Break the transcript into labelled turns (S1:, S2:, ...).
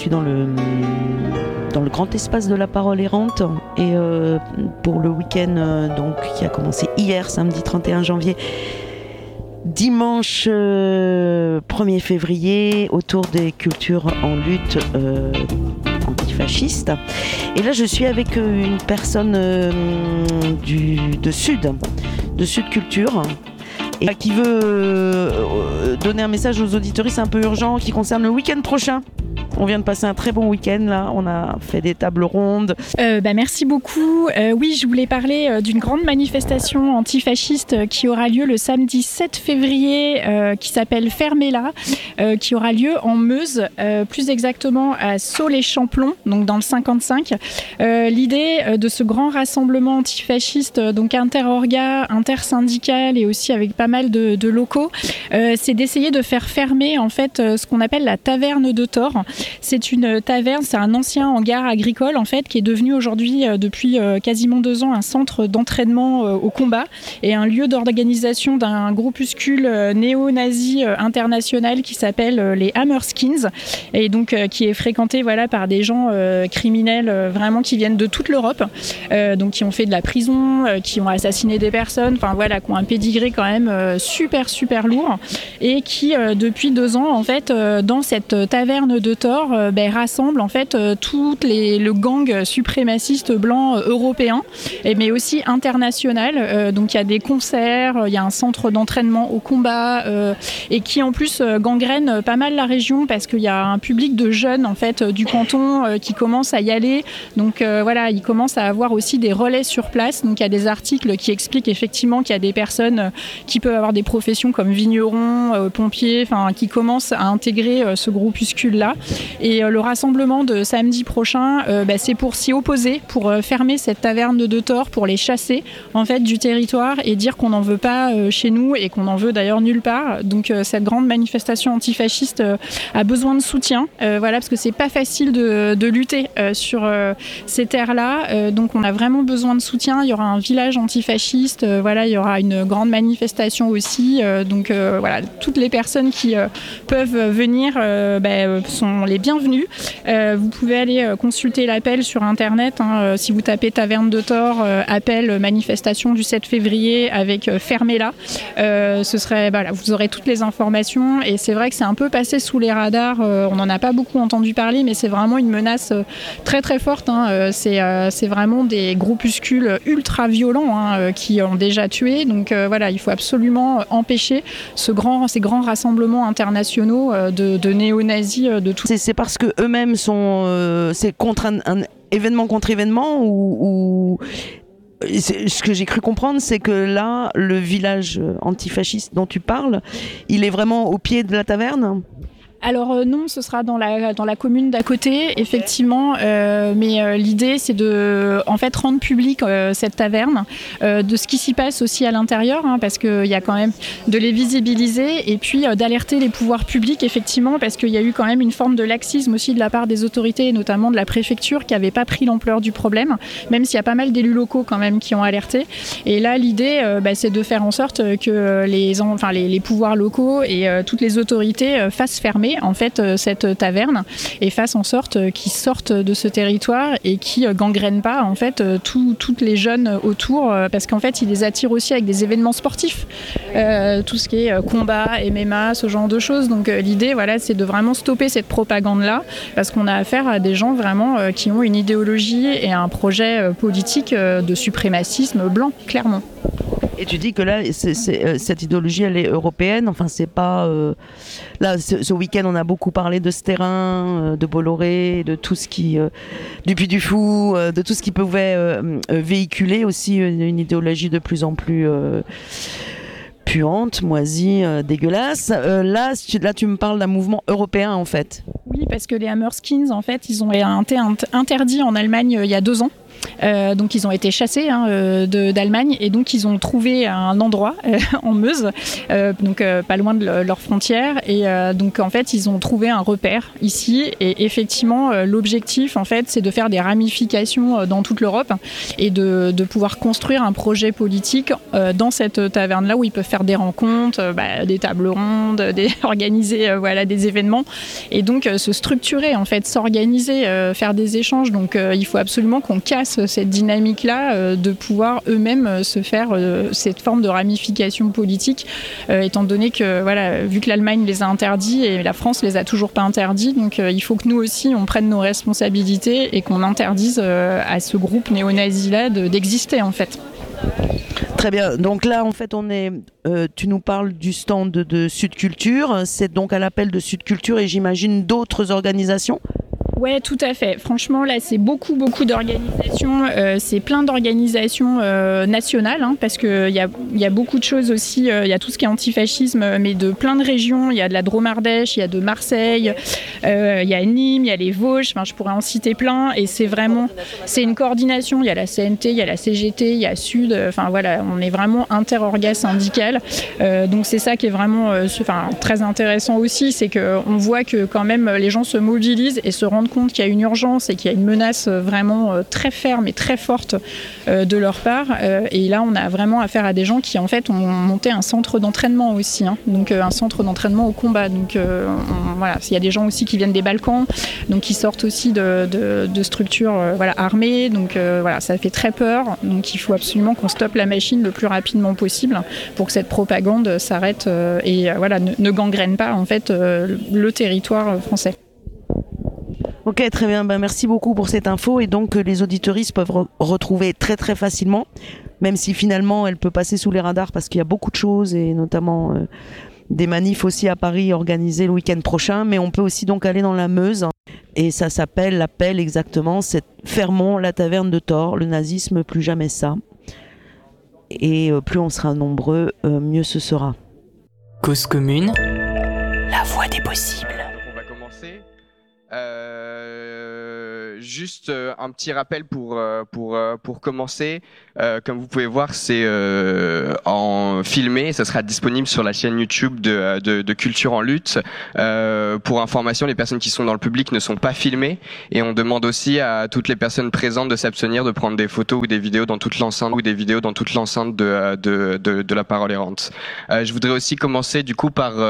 S1: suis dans le grand espace de la parole errante et pour le week-end donc, qui a commencé hier, samedi 31 janvier, dimanche 1er février, autour des cultures en lutte antifasciste. Et là, je suis avec une personne de Sud Culture, et qui veut donner un message aux auditeuristes un peu urgent qui concerne le week-end prochain. On vient de passer un très bon week-end là, on a fait des tables rondes.
S2: Merci beaucoup. Oui, je voulais parler d'une grande manifestation antifasciste qui aura lieu le samedi 7 février, qui s'appelle Fermez-la, qui aura lieu en Meuse, plus exactement à Saulx-les-Champlons, donc dans le 55. L'idée de ce grand rassemblement antifasciste, donc interorga, intersyndical et aussi avec pas mal de locaux, c'est d'essayer de faire fermer en fait ce qu'on appelle la taverne de Thor. C'est une taverne, c'est un ancien hangar agricole en fait qui est devenu aujourd'hui depuis quasiment 2 ans un centre d'entraînement au combat et un lieu d'organisation d'un groupuscule néo-nazi international qui s'appelle les Hammerskins et donc qui est fréquenté par des gens criminels vraiment qui viennent de toute l'Europe, donc qui ont fait de la prison, qui ont assassiné des personnes, qui ont un pédigré quand même super lourd et qui depuis 2 ans en fait dans cette taverne de Thor rassemble en fait le gang suprémaciste blanc européen mais aussi international, donc il y a des concerts, il y a un centre d'entraînement au combat et qui en plus gangrène pas mal la région parce qu'il y a un public de jeunes en fait du canton qui commence à y aller, donc ils commencent à avoir aussi des relais sur place, donc il y a des articles qui expliquent effectivement qu'il y a des personnes qui peuvent avoir des professions comme vignerons, pompiers, qui commencent à intégrer ce groupuscule là. Et le rassemblement de samedi prochain, c'est pour s'y opposer, pour fermer cette taverne de Thor, pour les chasser en fait du territoire et dire qu'on n'en veut pas chez nous et qu'on n'en veut d'ailleurs nulle part. Donc cette grande manifestation antifasciste a besoin de soutien, parce que c'est pas facile de lutter sur ces terres-là. Donc on a vraiment besoin de soutien. Il y aura un village antifasciste, il y aura une grande manifestation aussi. Toutes les personnes qui peuvent venir sont les bienvenus. Vous pouvez aller consulter l'appel sur internet si vous tapez taverne de Thor, appel manifestation du 7 février avec Fermez-la. Vous aurez toutes les informations et c'est vrai que c'est un peu passé sous les radars, on n'en a pas beaucoup entendu parler mais c'est vraiment une menace très très forte. C'est vraiment des groupuscules ultra violents qui ont déjà tué, donc il faut absolument empêcher ces grands rassemblements internationaux de néo-nazis de tout.
S1: C'est parce que eux-mêmes sont c'est contre un événement contre événement ou ce que j'ai cru comprendre, c'est que là, le village antifasciste dont tu parles, il est vraiment au pied de la taverne ?
S2: Alors non, ce sera dans la commune d'à côté, effectivement, mais l'idée c'est de en fait rendre public cette taverne, de ce qui s'y passe aussi à l'intérieur, parce qu'il y a quand même de les visibiliser et puis d'alerter les pouvoirs publics effectivement parce qu'il y a eu quand même une forme de laxisme aussi de la part des autorités et notamment de la préfecture qui n'avait pas pris l'ampleur du problème, même s'il y a pas mal d'élus locaux quand même qui ont alerté. Et là l'idée c'est de faire en sorte que les pouvoirs locaux et toutes les autorités fassent fermer en fait cette taverne et fassent en sorte qu'ils sortent de ce territoire et qui gangrènent pas en fait toutes les jeunes autour, parce qu'en fait ils les attirent aussi avec des événements sportifs, tout ce qui est combat, MMA, ce genre de choses. Donc l'idée c'est de vraiment stopper cette propagande là parce qu'on a affaire à des gens vraiment qui ont une idéologie et un projet politique de suprémacisme blanc, clairement.
S1: Et tu dis que là, cette idéologie, elle est européenne. Enfin, c'est pas... Là, ce week-end, on a beaucoup parlé de ce terrain, de Bolloré, de tout ce qui... du Puy du Fou, de tout ce qui pouvait véhiculer aussi une idéologie de plus en plus... puante, moisie, dégueulasse. Là, tu me parles d'un mouvement européen, en fait.
S2: Oui, parce que les Hammerskins, en fait, ils ont été interdits en Allemagne il y a 2 ans. Donc ils ont été chassés d'Allemagne et donc ils ont trouvé un endroit en Meuse, donc pas loin de leur frontière. Et donc en fait ils ont trouvé un repère ici. Et effectivement l'objectif en fait c'est de faire des ramifications dans toute l'Europe et de pouvoir construire un projet politique dans cette taverne-là où ils peuvent faire des rencontres, des tables rondes, organiser des événements et donc se structurer en fait, s'organiser, faire des échanges. Donc il faut absolument qu'on casse cette dynamique-là de pouvoir eux-mêmes se faire cette forme de ramification politique, étant donné que vu que l'Allemagne les a interdits et la France les a toujours pas interdits, donc il faut que nous aussi on prenne nos responsabilités et qu'on interdise à ce groupe néo-nazi-là d'exister en fait.
S1: Très bien, donc là en fait tu nous parles du stand de Sud Culture, c'est donc à l'appel de Sud Culture et j'imagine d'autres organisations?
S2: Ouais, tout à fait. Franchement, là, c'est beaucoup d'organisations. C'est plein d'organisations nationales, parce qu'il y a beaucoup de choses aussi. Il y a tout ce qui est antifascisme, mais de plein de régions. Il y a de la Drôme-Ardèche, il y a de Marseille, il y a Nîmes, il y a les Vosges. Enfin, je pourrais en citer plein. Et c'est une coordination. Il y a la CNT, il y a la CGT, il y a Sud. Enfin, voilà, on est vraiment interorga syndical. Donc, c'est ça qui est vraiment très intéressant aussi. C'est qu'on voit que quand même, les gens se mobilisent et se rendent compte qu'il y a une urgence et qu'il y a une menace vraiment très ferme et très forte de leur part. Et là, on a vraiment affaire à des gens qui, en fait, ont monté un centre d'entraînement aussi. Donc, un centre d'entraînement au combat. Donc, il y a des gens aussi qui viennent des Balkans, donc qui sortent aussi de structures armées. Donc, ça fait très peur. Donc, il faut absolument qu'on stoppe la machine le plus rapidement possible pour que cette propagande s'arrête et ne gangrène pas, en fait, le territoire français.
S1: Ok, très bien. Merci beaucoup pour cette info. Et donc, les auditeuristes peuvent retrouver très très facilement, même si finalement elle peut passer sous les radars parce qu'il y a beaucoup de choses et notamment des manifs aussi à Paris organisés le week-end prochain. Mais on peut aussi donc aller dans la Meuse et ça s'appelle, l'appel exactement, c'est Fermons la taverne de Thor, le nazisme plus jamais ça. Et plus on sera nombreux, mieux ce sera.
S3: Cause commune, la voie des possibles.
S4: On va commencer. Juste un petit rappel pour commencer. Comme vous pouvez voir, c'est en filmé. Ça sera disponible sur la chaîne YouTube de Culture en lutte. Pour information, les personnes qui sont dans le public ne sont pas filmées et on demande aussi à toutes les personnes présentes de s'abstenir de prendre des photos ou des vidéos dans toute l'enceinte de la parole errante. Je voudrais aussi commencer du coup par